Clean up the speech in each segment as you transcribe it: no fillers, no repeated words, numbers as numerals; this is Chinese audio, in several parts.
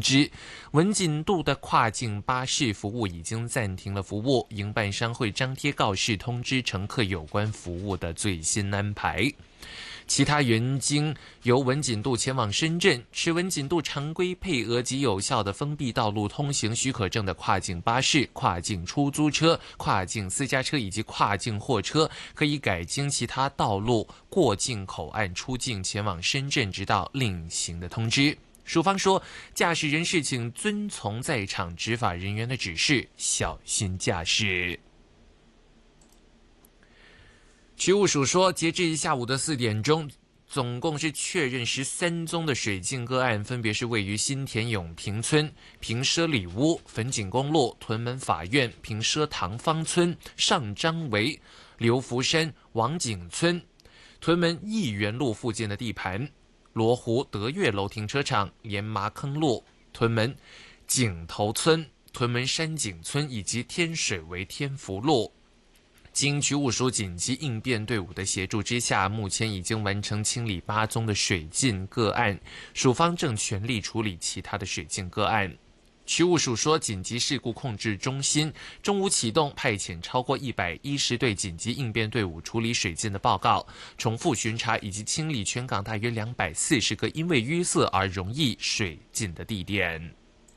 知，文锦渡的跨境巴士服务已经暂停了服务，营办商会张贴告示通知乘客有关服务的最新安排。其他原经由文锦渡前往深圳，持文锦渡常规配额及有效的封闭道路通行许可证的跨境巴士、跨境出租车、跨境私家车以及跨境货车，可以改经其他道路过境口岸出境前往深圳，直到另行的通知。署方说，驾驶人士请遵从在场执法人员的指示，小心驾驶。渠务署说，截至下午的4点钟，总共是确认13宗的水浸个案，分别是位于新田永平村、平畲里屋、粉锦公路、屯门法院、平畲塘坊村、上张围、刘福山、王景村、屯门义园路附近的地盘、罗湖德悦楼停车场、连麻坑路、屯门井头村、屯门山景村以及天水围天福路。经渠务署紧急应变队伍的协助之下，目前已经完成清理8宗的水浸个案，署方正全力处理其他的水浸个案。渠务署说，紧急事故控制中心中午启动派遣超过110队紧急应变队伍处理水浸的报告，重复巡查以及清理全港大约240个因为淤塞而容易水浸的地点。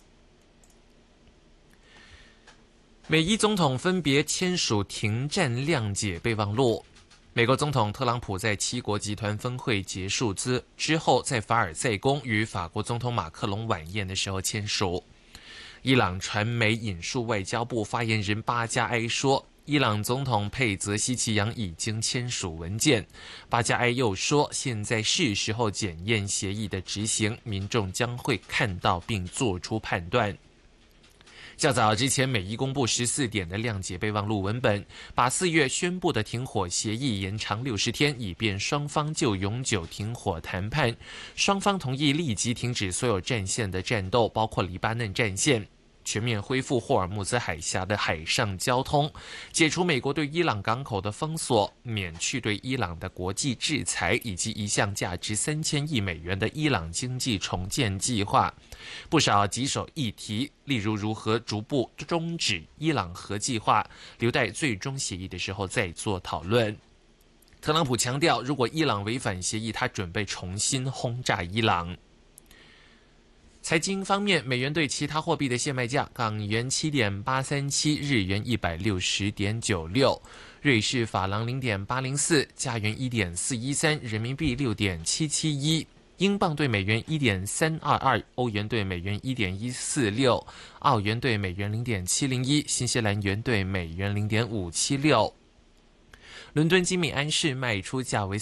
美伊总统分别签署停战谅解备忘录。美国总统特朗普在7国集团峰会结束之后，在凡尔赛宫与法国总统马克龙晚宴的时候签署。伊朗传媒引述外交部发言人巴加埃说，伊朗总统佩泽希奇扬已经签署文件。巴加埃又说，现在是时候检验协议的执行，民众将会看到并做出判断。较早之前，美伊公布14点的谅解备忘录文本，把4月宣布的停火协议延长60天，以便双方就永久停火谈判。双方同意立即停止所有战线的战斗，包括黎巴嫩战线，全面恢复霍尔木兹海峡的海上交通，解除美国对伊朗港口的封锁，免去对伊朗的国际制裁，以及一项价值3000亿美元的伊朗经济重建计划。不少棘手议题，例如如何逐步终止伊朗核计划，留待最终协议的时候再做讨论。特朗普强调，如果伊朗违反协议，他准备重新轰炸伊朗。财经方面，美元对其他货币的现卖价：港元7.837，日元160.96，瑞士法郎0.804，加元1.413，人民币6.771。英镑对美元1.322，欧元对美元1.146，澳元对美元0.701，新西兰元对美元0.576。伦敦金每安士卖出价为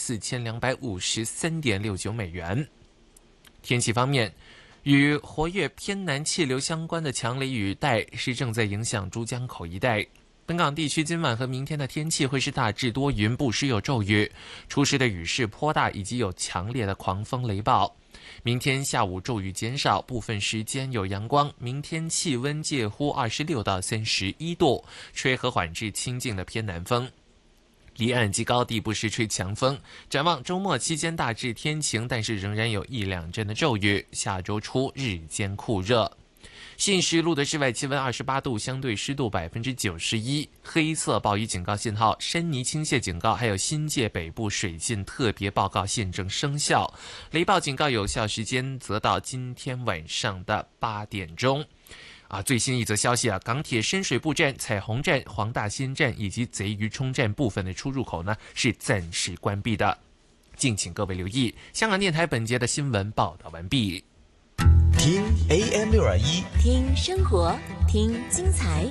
4253.69美元。天气方面，与活跃偏南气流相关的强雷雨带是正在影响珠江口一带。本港地区今晚和明天的天气会是大致多云，不时有骤雨，初时的雨势颇大，以及有强烈的狂风雷暴。明天下午骤雨减少，部分时间有阳光。明天气温介乎26到31度，吹和缓至清劲的偏南风。离岸及高地不时吹强风。展望周末期间大致天晴，但是仍然有1-2阵的骤雨。下周初日间酷热。信实录的室外气温28度，相对湿度91%，黑色暴雨警告信号、山泥倾泻警告还有新界北部水浸特别报告现正生效，雷暴警告有效时间则到今天晚上的8点钟。最新一则消息港铁深水埗站、彩虹站、黄大仙站以及贼鱼冲站部分的出入口呢是暂时关闭的，敬请各位留意。香港电台本节的新闻报道完毕。 听 AM621， 听生活，听精彩。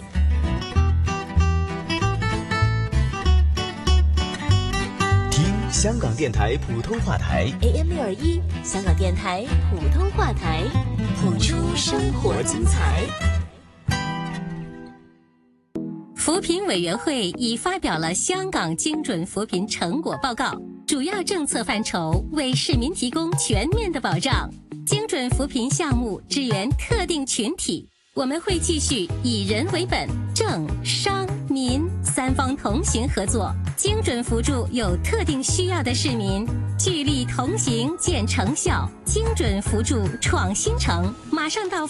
听香港电台普通话台 AM621，香港电台普通话台，谱出生活精彩。 扶贫委员会已发表了香港精准扶贫成果报告，主要政策范畴为市民提供全面的保障。精准扶贫项目支援特定群体，我们会继续以人为本，政商民3方同行合作，精准扶助有特定需要的市民，聚力同行见成效。精准扶助创新城，马上到